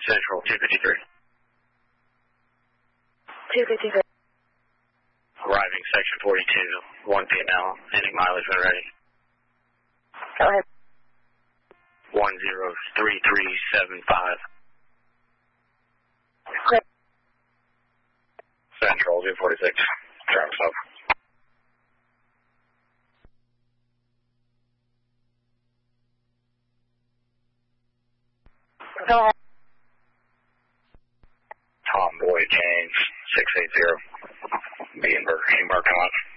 Central, 253. 253. Arriving section 42, 1 p.m. now. Ending mileage when ready. Go ahead. 103375. Great. Central, 246. Travis up. Go ahead. Tomboy James, 680. Be in Burger King parking lot.